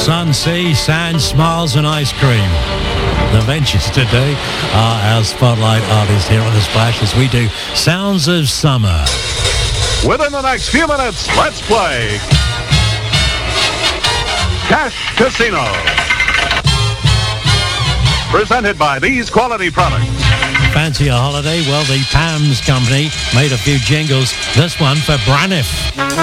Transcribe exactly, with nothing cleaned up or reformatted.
Sun, sea, sand, smiles and ice cream. The Ventures today are our spotlight artist here on The Splash as we do Sounds of Summer. Within the next few minutes, let's play Cash Casino. Presented by these quality products. Fancy a holiday? Well, the P A M S company made a few jingles. This one for Braniff.